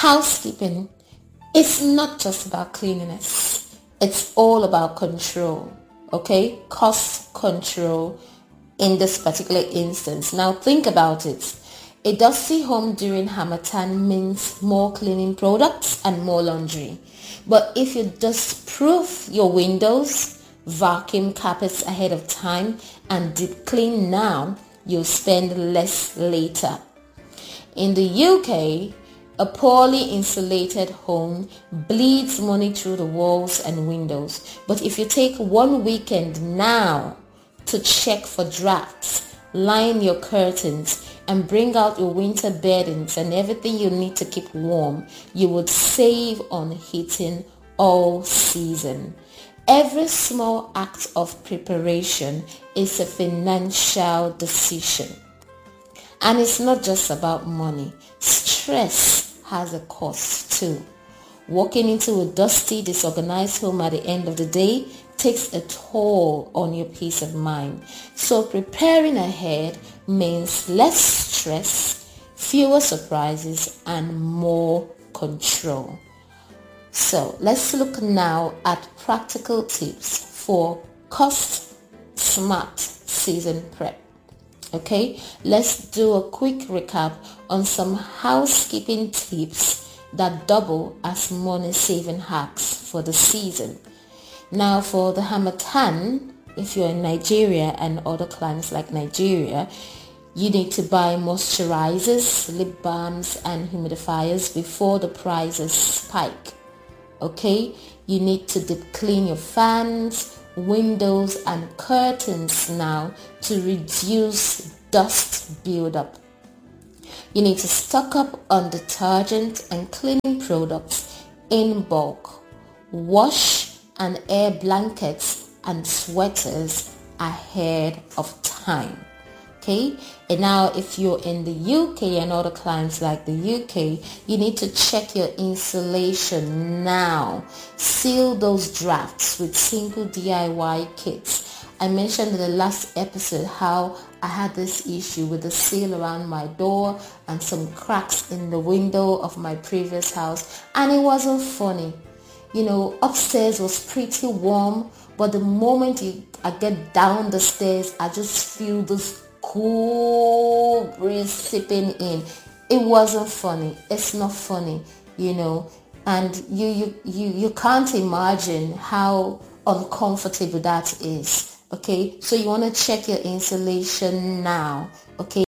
Housekeeping is not just about cleanliness. It's all about control, okay? Cost control in this particular instance. Now think about it. A dusty home during Harmattan means more cleaning products and more laundry. But if you dust-proof your windows, vacuum carpets ahead of time, and deep clean now, you'll spend less later. In the UK, a poorly insulated home bleeds money through the walls and windows. But if you take one weekend now to check for drafts, line your curtains, and bring out your winter beddings and everything you need to keep warm, you would save on heating all season. Every small act of preparation is a financial decision. And it's not just about money. Stress has a cost too. Walking into a dusty, disorganized home at the end of the day takes a toll on your peace of mind. So preparing ahead means less stress, fewer surprises, and more control. So let's look now at practical tips for cost smart season prep. Okay, let's do a quick recap on some housekeeping tips that double as money saving hacks for the season. Now for the Harmattan, if you're in Nigeria and other climes like Nigeria, you need to buy moisturizers, lip balms and humidifiers before the prices spike. Okay, you need to deep clean your fans, windows and curtains now to reduce dust buildup. You need to stock up on detergent and cleaning products in bulk. Wash and air blankets and sweaters ahead of time. Okay, and now if you're in the UK and other clients like the UK, you need to check your insulation now. Seal those drafts with simple DIY kits. I mentioned in the last episode how I had this issue with the seal around my door and some cracks in the window of my previous house, and it wasn't funny. You know, upstairs was pretty warm, but the moment I get down the stairs, I just feel this cool breeze sipping in. It wasn't funny. It's not funny, you know, and you can't imagine how uncomfortable that is. Okay, so you want to check your insulation now. Okay.